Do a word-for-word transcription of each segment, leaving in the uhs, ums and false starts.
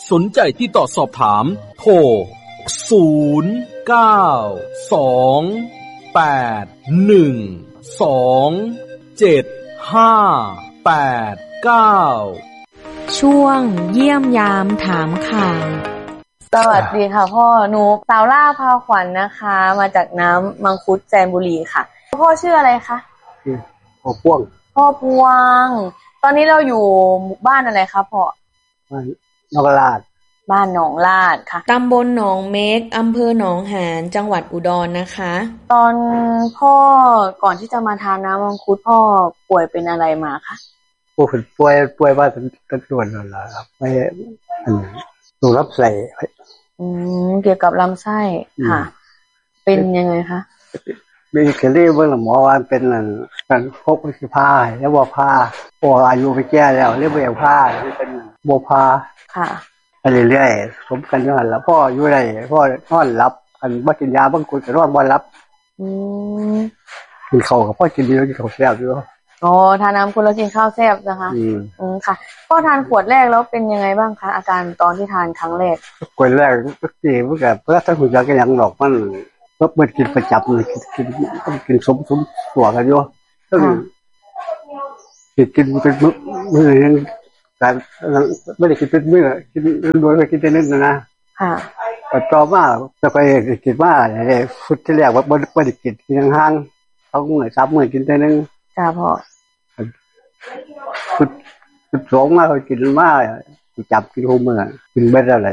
สนใจที่ต่อสอบถามโทรศูนย์ เก้า สอง แปด หนึ่ง สอง เจ็ด ห้า แปด เก้าช่วงเยี่ยมยามถามข่าวสวัสดีค่ะพ่อหนูสาวล่าพาขวัญ นะคะมาจากน้ำมังคุดแจนบุรีค่ะพ่อชื่ออะไรคะพ่อพวงพ่อพวงตอนนี้เราอยู่บ้านอะไรคะพ่อบ้านหนองลาดบ้านหนองลาดค่ะตำบลหนองเม็กอำเภอหนองหานจังหวัดอุดรนะคะตอนพ่อก่อนที่จะมาทานน้ำมังคุดพ่อป่วยเป็นอะไรมาคะป่วยป่วยป่วยมาตั้งแต่วันนั้นแหละครับไม่อันหนูรับใส่อืมเกี่ยวกับลำไส้ค่ะเป็นยังไงคะมีเคลีเบิ่งหมอว่าเป็นอันกันพบสิพาแล้วบ่พาพออายุไปแก่แล้วเรียกบ่อยากพาเป็นบ่พาค่ะไปเรื่อยๆสมกันอยู่หั่นล่ะพ่ออยู่ได้พ่อนอนหลับอันบ่กินยาบางคนก็นอนบ่หลับอืมกินข้าวก็พอกินดีกินข้าวแซ่บอยู่อ๋อทานน้ำคุณแล้วกินข้าวแซ่บนะคะอืมอืมค่ะพ่อทานขวดแรกแล้วเป็นยังไงบ้างคะอาการตอนที่ทานครั้งแรกขวดแรกก็สิมันก็เพิ่นถ้าหูจักก็ยังดอกมันก็เปิดกินประจำเลยกินต้องกินสมสมตัวกันอยู่ต้องกินกินเป็นมื้อนึงการไม่ได้กินเป็นมื้อกินโดยกินแต่นึงนะค่ะแต่ต่อมาจะไปกินมาเนี่ยฟุตที่แรกว่าบ่บ่ได้กินกินห่างๆเอามื้อสามมื้อกินแต่นึงจ้าพ่อฟุตฟุตสองมากินมาจับกินทุกมื้อกินเบิดอะไร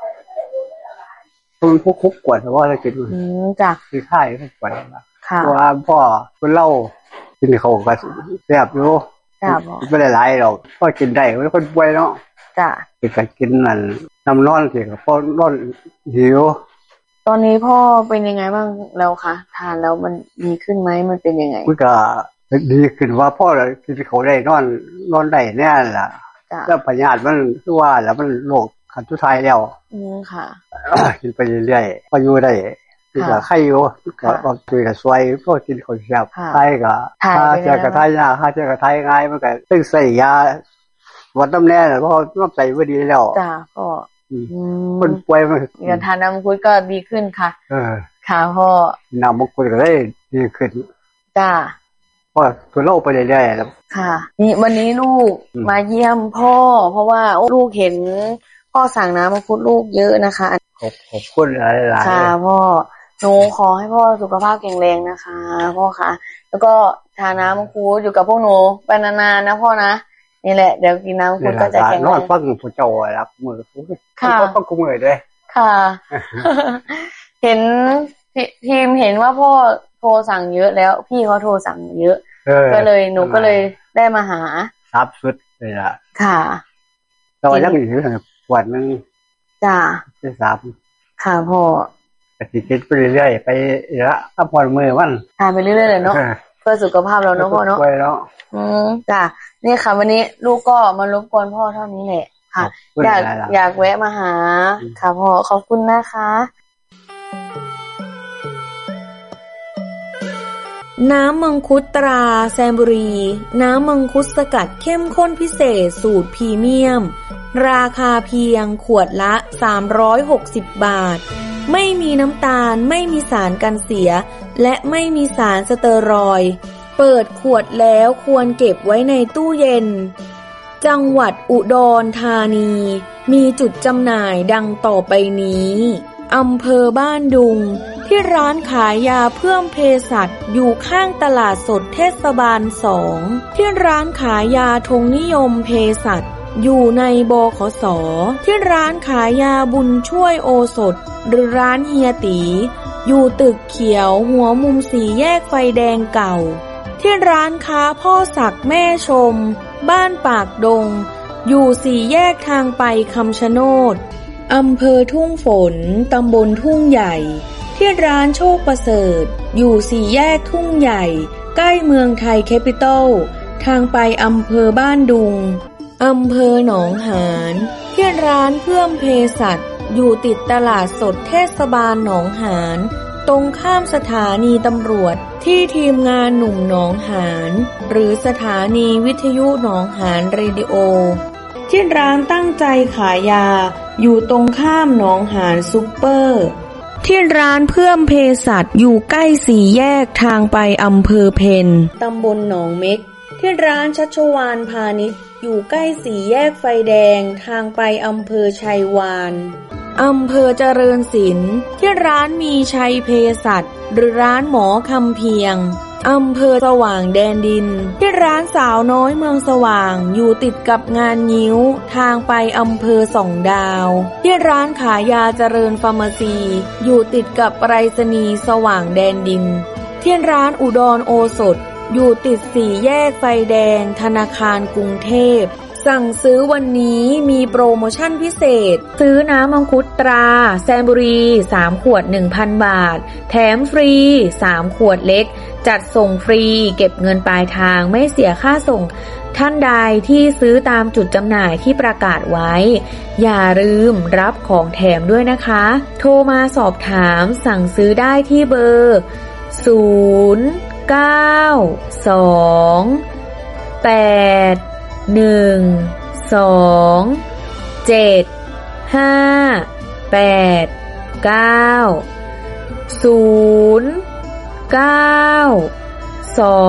มันพวกคุกกวดเพราะว่าอะไรกินอืมจ้ะคือค่ายคุกกวดค่ะเพราะว่าพ่อคนเล่ากินเขาก็แซ่บอยู่จ้ะพ่อไม่ได้หลายหรอกพ่อกินได้ไม่คนป่วยเนาะจ้ะกินก็กินนั่นน้ำร้อนสิครับพ่อนอนหิวตอนนี้พ่อเป็นยังไงบ้างแล้วคะทานแล้วมันดีขึ้นไหมมันเป็นยังไงมันก็ดีขึ้นว่าพ่อกินเขาได้นอนนอนได้แน่ล่ะแล้วพยาธิมันคือว่าแล้วมันโรคขั้นสุดท้ายแล้วอืมค่ะกินไปเรื่อยๆพออยู่ได้กินก็ไข้อยู่ก็ออกช่วยก็ช่วยพวกกินข้าวแซ่บไข้ก็ถ้าเจอกับไข้ยาถ้าเจอกับไข้ง่ายมันก็ต้องใส่ยาวัดน้ำแน่เพราะน้ำใส่บ่ดีแล้วจ้ะพ่ออืมคนป่วยมันการทานน้ำมังคุดก็ดีขึ้นค่ะเออค่ะพ่อน้ำมังคุดก็ได้ดีขึ้นจ้ะพ่อตัวเล่าไปเรื่อยๆแล้วค่ะนี่วันนี้ลูกมาเยี่ยมพ่อเพราะว่าลูกเห็นพ่อสั่งน้ำมังคุดลูกเยอะนะคะขอบขอบคุณหลายๆค่ะพ่อหนูขอให้พ่อสุขภาพแข็งแรงนะคะพ่อค่ะแล้วก็ทานน้ำมังคุดอยู่กับพวกหนูไปนานๆนะพ่อนะนี่แหละเดี๋ยวกินน้ำมังคุดก็จะแข็งแรงนอนฟังผู้เจ้ารับมือค่ะต้องกุมมือด้วยค่ะเห็นทีมเห็นว่าพ่อโทรสั่งเยอะแล้วพี่เขาโทรสั่งเยอะก็เลยหนูก็เลยได้มาหาซับสุดเลยล่ะค่ะแต่ว่ายังอยู่ขวดนึงจ้าได้สามค่ะพ่อก็สิกินไปเรื่อยๆไปละถ้าพอมื้อมันทานไปเรื่อยๆเลยเนาะเพื่อสุขภาพเราเนาะพ่อเนาะอืมจ้านี่ค่ะวันนี้ลูกก็มารบกวนพ่อเท่านี้แหละค่ะอยากอยากแวะมาหาค่ะพ่อขอบคุณนะคะน้ำมังคุดตราแซมบุรีน้ำมังคุดสกัดเข้มข้นพิเศษสูตรพรีเมียมราคาเพียงขวดละสามร้อยหกสิบบาทไม่มีน้ำตาลไม่มีสารกันเสียและไม่มีสารสเตอรอยด์เปิดขวดแล้วควรเก็บไว้ในตู้เย็นจังหวัดอุดรธานีมีจุดจำหน่ายดังต่อไปนี้อำเภอบ้านดุงที่ร้านขายยาเพิ่มเภสัชอยู่ข้างตลาดสดเทศบาลสองที่ร้านขายยาธงนิยมเภสัชอยู่ในบขส.ที่ร้านขายยาบุญช่วยโอสถหรือร้านเฮียตีอยู่ตึกเขียวหัวมุมสี่แยกไฟแดงเก่าที่ร้านค้าพ่อศักดิ์แม่ชมบ้านปากดงอยู่สี่แยกทางไปคำชะโนดอำเภอทุ่งฝนตำบลทุ่งใหญ่ที่ร้านโชคประเสริฐอยู่สี่แยกทุ่งใหญ่ใกล้เมืองไทยแคปิตอลทางไปอำเภอบ้านดุงอำเภอหนองหานที่ร้านเพื่อมเภสัชอยู่ติดตลาดสดเทศบาลหนองหานตรงข้ามสถานีตำรวจที่ทีมงานหนุ่มหนองหานหรือสถานีวิทยุหนองหานเรดิโอที่ร้านตั้งใจขายยาอยู่ตรงข้ามหนองหานซุปเปอร์ที่ร้านเพื่อมเภสัชอยู่ใกล้สี่แยกทางไปอำเภอเพนตำบลหนองเม็กที่ร้านชัชวาลพาณิชย์อยู่ใกล้สี่แยกไฟแดงทางไปอำเภอชัยวานอำเภอเจริญศิลป์ที่ร้านมีชัยเภสัชหรือร้านหมอคำเพียงอำเภอสว่างแดนดินที่ร้านสาวน้อยเมืองสว่างอยู่ติดกับงานงิ้วทางไปอำเภอสองดาวที่ร้านขายยาเจริญฟาร์มาซีอยู่ติดกับไปรษณีย์สว่างแดนดินที่ร้านอุดรโอสถอยู่ติดสี่แยกไฟแดงธนาคารกรุงเทพสั่งซื้อวันนี้มีโปรโมชั่นพิเศษซื้อน้ำมังคุดตราแซมบุรีสามขวด หนึ่งพัน บาทแถมฟรีสามขวดเล็กจัดส่งฟรีเก็บเงินปลายทางไม่เสียค่าส่งท่านใดที่ซื้อตามจุดจำหน่ายที่ประกาศไว้อย่าลืมรับของแถมด้วยนะคะโทรมาสอบถามสั่งซื้อได้ที่เบอร์ศูนย์ เก้า สอง แปด หนึ่ง สอง เจ็ด ห้า แปด เก้า ศูนย์ เก้า สอง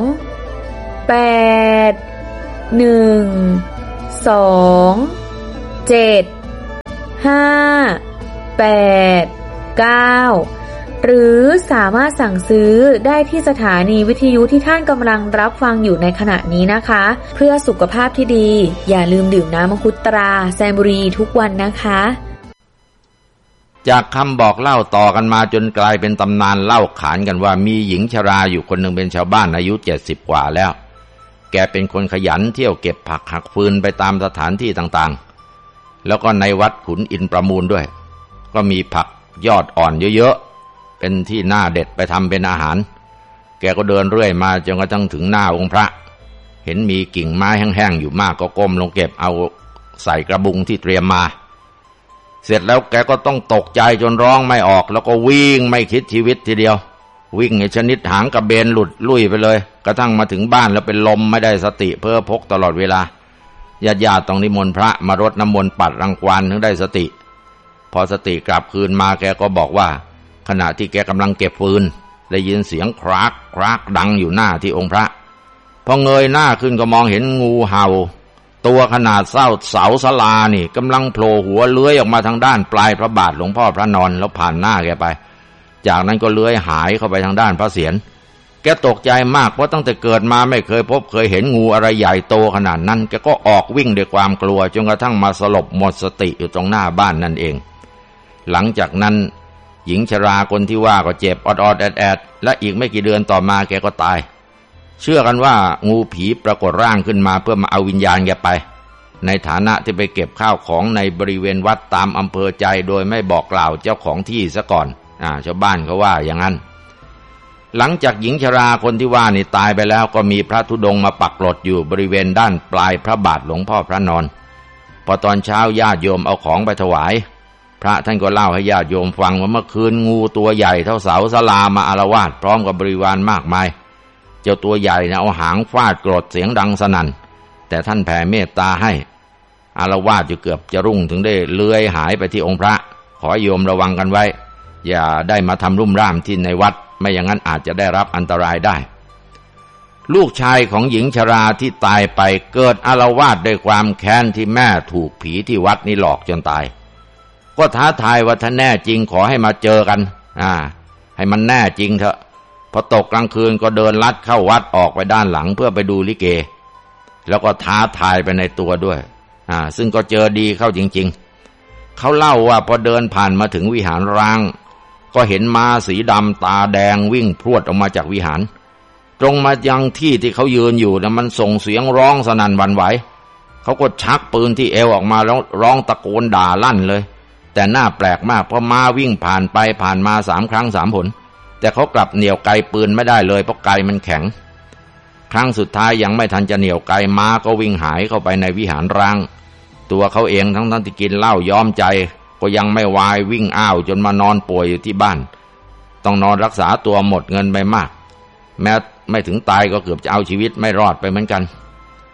แปด หนึ่ง สอง เจ็ด ห้า แปด เก้าหรือสามารถสั่งซื้อได้ที่สถานีวิทยุที่ท่านกำลังรับฟังอยู่ในขณะนี้นะคะเพื่อสุขภาพที่ดีอย่าลืมดื่มน้ำมังคุดตราแซมบุรีทุกวันนะคะจากคำบอกเล่าต่อกันมาจนกลายเป็นตำนานเล่าขานกันว่ามีหญิงชราอยู่คนหนึ่งเป็นชาวบ้านอายุเจ็ดสิบกว่าแล้วแกเป็นคนขยันเที่ยวเก็บผักหักฟืนไปตามสถานที่ต่างๆแล้วก็ในวัดขุนอินทร์ประมูลด้วยก็มีผักยอดอ่อนเยอะๆเป็นที่น่าเด็ดไปทำเป็นอาหารแกก็เดินเรื่อยมาจนกระทั่งถึงหน้าองค์พระเห็นมีกิ่งไม้แห้งๆอยู่มากก็ก้มลงเก็บเอาใส่กระบุงที่เตรียมมาเสร็จแล้วแกก็ต้องตกใจจนร้องไม่ออกแล้วก็วิ่งไม่คิดชีวิตทีเดียววิ่งในชนิดหางกระเบนหลุดลุ่ยไปเลยกระทั่งมาถึงบ้านแล้วเป็นลมไม่ได้สติเพ้อพกตลอดเวลาญาติๆต้องนิมนต์พระมารดน้ำมนต์ปัดรังควานถึงได้สติพอสติกลับคืนมาแกก็บอกว่าขณะที่แกกำลังเก็บฟืนได้ยินเสียงครากครากดังอยู่หน้าที่องค์พระพอเงยหน้าขึ้นก็มองเห็นงูเห่าตัวขนาดเศร้าเสาศาลานี่กำลังโผล่หัวเลื้อยออกมาทางด้านปลายพระบาทหลวงพ่อพระนอนแล้วผ่านหน้าแกไปจากนั้นก็เลื้อยหายเข้าไปทางด้านพระเศียรแกตกใจมากเพราะตั้งแต่เกิดมาไม่เคยพบเคยเห็นงูอะไรใหญ่โตขนาดนั้นแกก็ออกวิ่งด้วยความกลัวจนกระทั่งมาสลบหมดสติอยู่ตรงหน้าบ้านนั่นเองหลังจากนั้นหญิงชราคนที่ว่าก็เจ็บออดๆแอดๆและอีกไม่กี่เดือนต่อมาแกก็ตายเชื่อกันว่างูผีปรากฏร่างขึ้นมาเพื่อมาเอาวิญญาณแกไปในฐานะที่ไปเก็บข้าวของในบริเวณวัดตามอำเภอใจโดยไม่บอกกล่าวเจ้าของที่ซะก่อนอ่าชาวบ้านเขาว่าอย่างนั้นหลังจากหญิงชราคนที่ว่านี่ตายไปแล้วก็มีพระธุดงค์มาปักหลดอยู่บริเวณด้านปลายพระบาทหลวงพ่อพระนอนพอตอนเช้าญาติโยมเอาของไปถวายพระท่านก็เล่าให้ญาติโยมฟังว่าเมื่อคืนงูตัวใหญ่เท่าเสาศาลามาอาละวาดพร้อมกับบริวารมากมายเจ้าตัวใหญ่เนี่ยเอาหางฟาดกรดเสียงดังสนั่นแต่ท่านแผ่เมตตาให้อาละวาดอยู่เกือบจะรุ่งถึงได้เลื้อยหายไปที่องค์พระขอโยมระวังกันไว้อย่าได้มาทำรุ่มร่ามที่ในวัดไม่อย่างนั้นอาจจะได้รับอันตรายได้ลูกชายของหญิงชราที่ตายไปเกิดอาละวาดด้วยความแค้นที่แม่ถูกผีที่วัดนี้หลอกจนตายก็ท้าทายว่าถ้าแน่จริงขอให้มาเจอกันอ่าให้มันแน่จริงเถอะพอตกกลางคืนก็เดินลัดเข้าวัดออกไปด้านหลังเพื่อไปดูลิเกแล้วก็ท้าทายไปในตัวด้วยอ่าซึ่งก็เจอดีเข้าจริงๆเขาเล่าว่าพอเดินผ่านมาถึงวิหารร้างก็เห็นม้าสีดำตาแดงวิ่งพรวดออกมาจากวิหารตรงมายังที่ที่เขายืนอยู่นะมันส่งเสียงร้องสนั่นหวั่นไหวเขาก็ชักปืนที่เอวออกมาแล้วร้องตะโกนด่าลั่นเลยแต่น่าแปลกมากเพราะม้าวิ่งผ่านไปผ่านมาสามครั้งสามหนแต่เขากลับเหนี่ยวไกปืนไม่ได้เลยเพราะไกมันแข็งครั้งสุดท้ายยังไม่ทันจะเหนี่ยวไกม้าก็วิ่งหายเข้าไปในวิหารร้างตัวเขาเองทั้งทั้งที่กินเหล้าย้อมใจก็ยังไม่วายวิ่งอ้าวจนมานอนป่วยอยู่ที่บ้านต้องนอนรักษาตัวหมดเงินไปมากแม้ไม่ถึงตายก็เกือบจะเอาชีวิตไม่รอดไปเหมือนกัน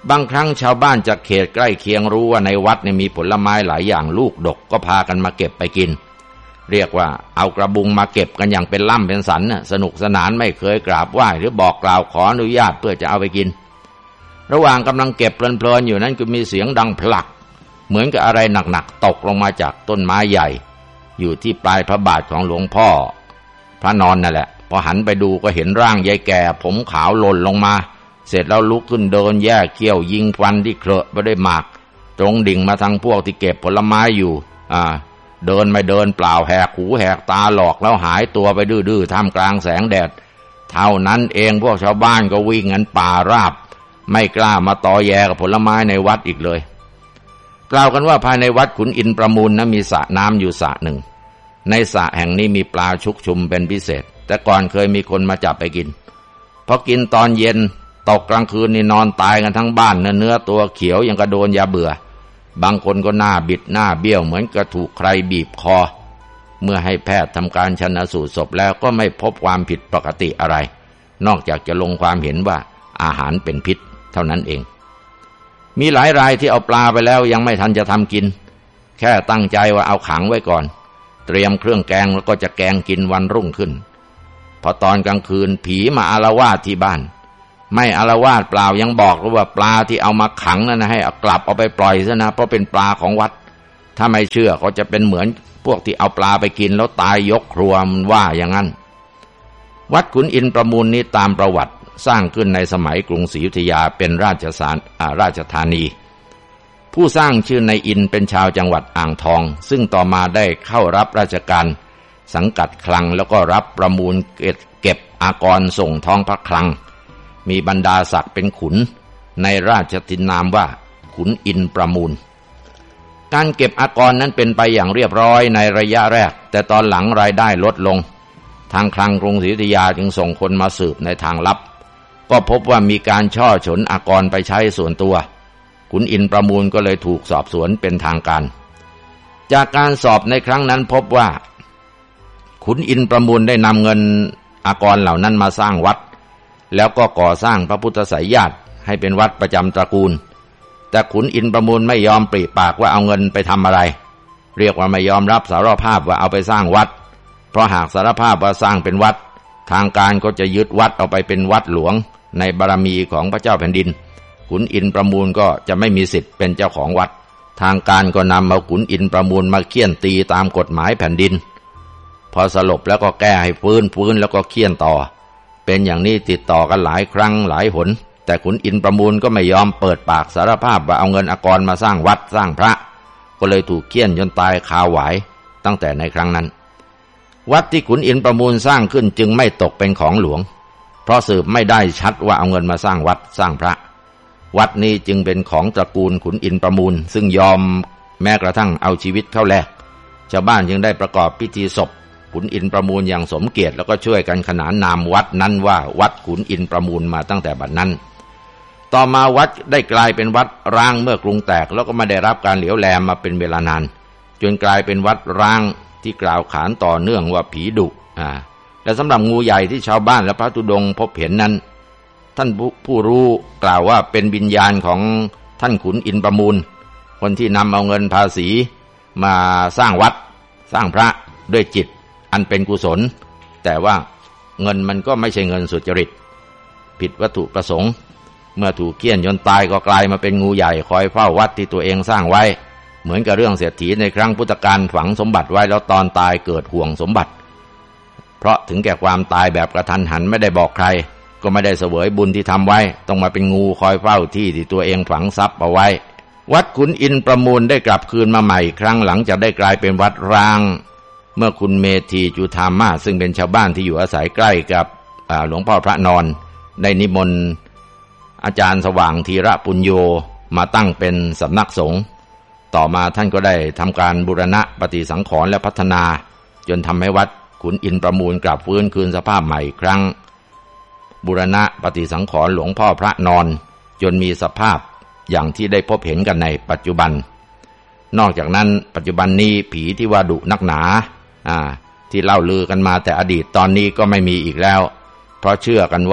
บางครั้งชาวบ้านจากเขตใกล้เคียงรู้ว่าในวัดเนี่ยมีผลไม้หลายอย่างลูกดกก็พากันมาเก็บไปกินเรียกว่าเอากระบุงมาเก็บกันอย่างเป็นล่ำเป็นสันน่ะสนุกสนานไม่เคยกราบไหว้หรือบอกกล่าวขออนุญาตเพื่อจะเอาไปกินระหว่างกำลังเก็บเพลินๆอยู่นั้นก็มีเสียงดังพลักเหมือนกับอะไรหนักๆตกลงมาจากต้นไม้ใหญ่อยู่ที่ปลายพระบาทของหลวงพ่อพระนอนนั่นแหละพอหันไปดูก็เห็นร่างยายแก่ผมขาวหล่นลงมาเสร็จแล้วลุกขึ้นเดินแย่เขี้ยวยิงฟันที่เคราะห์ไปด้วยหมากตรงดิ่งมาทางพวกที่เก็บผลไม้อยู่อ่าเดินไม่เดินเปล่าแหกหูแหกตาหลอกแล้วหายตัวไปดื้อๆท่ามกลางแสงแดดเท่านั้นเองพวกชาวบ้านก็วิ่งกันป่าราบไม่กล้ามาต่อแยกับผลไม้ในวัดอีกเลยกล่าวกันว่าภายในวัดขุนอินทร์ประมูลนะมีสระน้ำอยู่สระหนึ่งในสระแห่งนี้มีปลาชุกชุมเป็นพิเศษแต่ก่อนเคยมีคนมาจับไปกินพอกินตอนเย็นตกกลางคืนนี่นอนตายกันทั้งบ้านเนื้อตัวเขียวยังกระโดนยาเบื่อบางคนก็หน้าบิดหน้าเบี้ยวเหมือนกระถูกใครบีบคอเมื่อให้แพทย์ทำการชันสูตรศพแล้วก็ไม่พบความผิดปกติอะไรนอกจากจะลงความเห็นว่าอาหารเป็นพิษเท่านั้นเองมีหลายรายที่เอาปลาไปแล้วยังไม่ทันจะทำกินแค่ตั้งใจว่าเอาขังไว้ก่อนเตรียมเครื่องแกงแล้วก็จะแกงกินวันรุ่งขึ้นพอตอนกลางคืนผีมาอาละวาดที่บ้านไม่อาละวาดเปล่ายังบอกว่าปลาที่เอามาขังนั่นนะให้เอากลับเอาไปปล่อยซะนะเพราะเป็นปลาของวัดถ้าไม่เชื่อก็จะเป็นเหมือนพวกที่เอาปลาไปกินแล้วตายยกครัวมันว่าอย่างนั้นวัดขุนอินทร์ประมูลนี้ตามประวัติสร้างขึ้นในสมัยกรุงศรีอยุธยาเป็นราชสารราชธานีผู้สร้างชื่อนายอินเป็นชาวจังหวัดอ่างทองซึ่งต่อมาได้เข้ารับราชการสังกัดคลังแล้วก็รับประมูลเก็บอากรส่งท้องพระคลังมีบรรดาศักดิ์เป็นขุนในราชทินนามว่าขุนอินทร์ประมูลการเก็บอากรนั้นเป็นไปอย่างเรียบร้อยในระยะแรกแต่ตอนหลังรายได้ลดลงทางคลังกรุงศรีอยุธยาจึงส่งคนมาสืบในทางลับก็พบว่ามีการช่อฉนอากรไปใช้ส่วนตัวขุนอินทร์ประมูลก็เลยถูกสอบสวนเป็นทางการจากการสอบในครั้งนั้นพบว่าขุนอินทร์ประมูลได้นำเงินอากรเหล่านั้นมาสร้างวัดแล้วก็ก่อสร้างพระพุทธไสยญาติให้เป็นวัดประจำตระกูลแต่ขุนอินทร์ประมูลไม่ยอมปริปากว่าเอาเงินไปทำอะไรเรียกว่าไม่ยอมรับสารภาพว่าเอาไปสร้างวัดเพราะหากสารภาพว่าสร้างเป็นวัดทางการก็จะยึดวัดเอาไปเป็นวัดหลวงในบารมีของพระเจ้าแผ่นดินขุนอินทร์ประมูลก็จะไม่มีสิทธิ์เป็นเจ้าของวัดทางการก็นำเอาขุนอินทร์ประมูลมาเฆี่ยนตีตามกฎหมายแผ่นดินพอสลบแล้วก็แก้ให้ฟื้นฟื้นแล้วก็เฆี่ยนต่อเป็นอย่างนี้ติดต่อกันหลายครั้งหลายหนแต่ขุนอินทร์ประมูลก็ไม่ยอมเปิดปากสารภาพว่าเอาเงินอากรมาสร้างวัดสร้างพระก็เลยถูกเฆี่ยนจนตายคาหวายตั้งแต่ในครั้งนั้นวัดที่ขุนอินทร์ประมูลสร้างขึ้นจึงไม่ตกเป็นของหลวงเพราะสืบไม่ได้ชัดว่าเอาเงินมาสร้างวัดสร้างพระวัดนี้จึงเป็นของตระกูลขุนอินทร์ประมูลซึ่งยอมแม้กระทั่งเอาชีวิตเข้าแลกชาวบ้านจึงได้ประกอบพิธีศพขุนอินทร์ประมูลอย่างสมเกียรติแล้วก็ช่วยกันขนานนามวัดนั้นว่าวัดขุนอินทร์ประมูลมาตั้งแต่บัดนั้นต่อมาวัดได้กลายเป็นวัดร้างเมื่อกรุงแตกแล้วก็ไม่ได้รับการเหลียวแลมาเป็นเวลานานจนกลายเป็นวัดร้างที่กล่าวขานต่อเนื่องว่าผีดุอ่าและสำหรับงูใหญ่ที่ชาวบ้านและพระธุดงค์พบเห็นนั้นท่านผู้รู้กล่าวว่าเป็นวิญญาณของท่านขุนอินทร์ประมูลคนที่นำเอาเงินภาษีมาสร้างวัดสร้างพระด้วยจิตอันเป็นกุศลแต่ว่าเงินมันก็ไม่ใช่เงินสุจริตผิดวัตถุประสงค์เมื่อถูกเฆี่ยนจนตายก็กลายมาเป็นงูใหญ่คอยเฝ้าวัดที่ตัวเองสร้างไว้เหมือนกับเรื่องเศรษฐีในครั้งพุทธกาลฝังสมบัติไว้แล้วตอนตายเกิดห่วงสมบัติเพราะถึงแก่ความตายแบบกระทันหันไม่ได้บอกใครก็ไม่ได้เสวยบุญที่ทำไว้ต้องมาเป็นงูคอยเฝ้าที่ที่ตัวเองฝังทรัพย์เอาไว้วัดขุนอินทร์ประมูลได้กลับคืนมาใหม่ครั้งหลังจากได้กลายเป็นวัดร้างเมื่อคุณเมธีจุฑามาซึ่งเป็นชาวบ้านที่อยู่อาศัยใกล้กับหลวงพ่อพระนอนได้นิมนต์อาจารย์สว่างธีระปุญโญมาตั้งเป็นสำนักสงฆ์ต่อมาท่านก็ได้ทำการบูรณะปฏิสังขรณ์และพัฒนาจนทำให้วัดขุนอินทร์ประมูลกลับฟื้นคืนสภาพใหม่อีกครั้งบูรณะปฏิสังขรณ์หลวงพ่อพระนอนจนมีสภาพอย่างที่ได้พบเห็นกันในปัจจุบันนอกจากนั้นปัจจุบันนี้ผีที่ว่าดุนักหนาอ่าที่เล่าลือกันมาแต่อดีตตอนนี้ก็ไม่มีอีกแล้วเพราะเชื่อกันว่า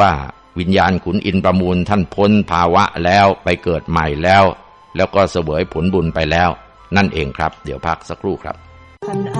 วิญญาณขุนอินทร์ประมูลท่านพ้นภาวะแล้วไปเกิดใหม่แล้วแล้วก็เสวยผลบุญไปแล้วนั่นเองครับเดี๋ยวพักสักครู่ครับ